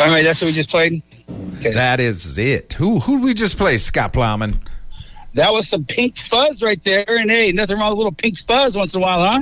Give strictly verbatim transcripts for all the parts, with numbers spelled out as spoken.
All right, that's what we just played? Okay. That is it. Who who did we just play, Scott Plowman? That was some Pink Fuzz right there. And, hey, nothing wrong with a little Pink Fuzz once in a while, huh?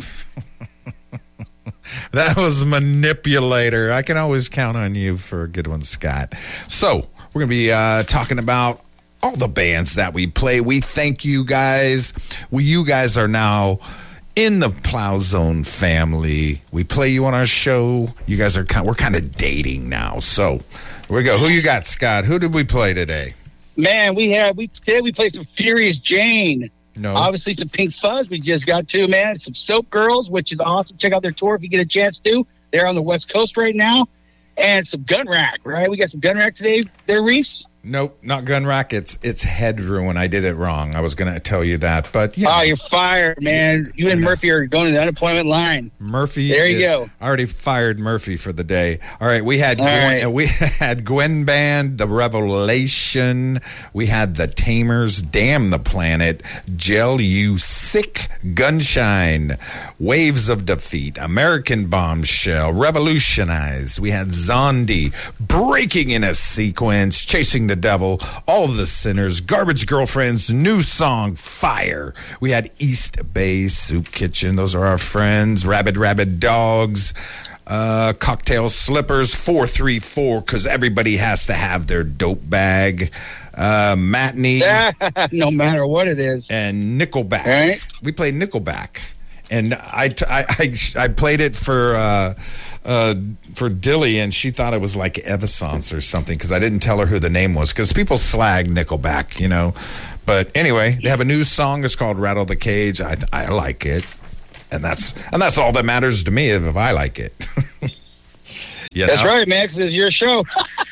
That was Manipulator. I can always count on you for a good one, Scott. So we're going to be uh, talking about all the bands that we play. We thank you guys. We, you guys are now in the Plow Zone family. We play you on our show. You guys are kind, we're kind of dating now. So here we go. Who you got, Scott? Who did we play today? Man, we had we today we played some Furious Jane. No. Obviously some Pink Fuzz we just got to, man. Some Soap Girls, which is awesome. Check out their tour if you get a chance to. They're on the West Coast right now. And some Gun Rack, right? We got some Gun Rack today there, Reese? Nope, not Gun Rack. It's it's Head Ruin. I did it wrong. I was going to tell you that, but yeah. Oh, you're fired, man. You and you know. Murphy are going to the unemployment line. Murphy, there you is, go. I already fired Murphy for the day. All right, we had All Gwen, right. we had Gwen Band, The Revelation. We had The Tamers, Damn the Planet, Gel You Sick, Gunshine, Waves of Defeat, American Bombshell, Revolutionize. We had Zondi, Breaking in a Sequence, Chasing the Devil, All the Sinners, Garbage Girlfriends, new song, Fire. We had East Bay Soup Kitchen. Those are our friends. Rabid Rabid Dogs, uh, Cocktail Slippers, four three four, because everybody has to have their dope bag. Uh, Matinee. No matter what it is. And Nickelback. All right. We played Nickelback. And I, t- I, I, I played it for uh, uh, for Dilly, and she thought it was like Evanescence or something because I didn't tell her who the name was because people slag Nickelback, you know. But anyway, they have a new song. It's called Rattle the Cage. I I like it, and that's and that's all that matters to me if, if I like it. You That's know? right, man, because it's your show.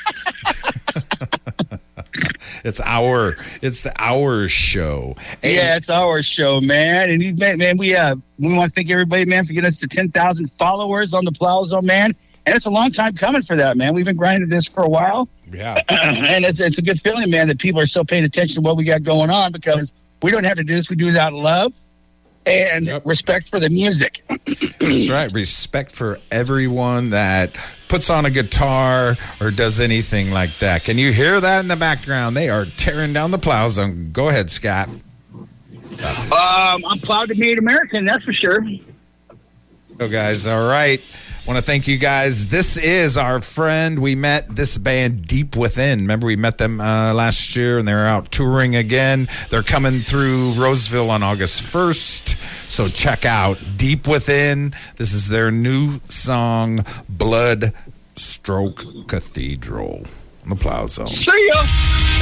It's our, it's the our show. And yeah, it's our show, man. And you, man, man, we uh, we want to thank everybody, man, for getting us to ten thousand followers on the Plow Zone, man. And it's a long time coming for that, man. We've been grinding this for a while. Yeah. And it's it's a good feeling, man, that people are still paying attention to what we got going on because we don't have to do this. We do it out of love and Yep. respect for the music. That's right. Respect for everyone that puts on a guitar or does anything like that. Can you hear that in the background? They are tearing down the Plow Zone. Go ahead, Scott. Um, I'm proud to be an American, that's for sure. So, guys, all right. Want to thank you guys. This is our friend. We met this band Deep Within. Remember, we met them uh, last year, and they're out touring again. They're coming through Roseville on August first. So check out Deep Within. This is their new song, Blood Stroke Cathedral. On the Plow Zone. See ya.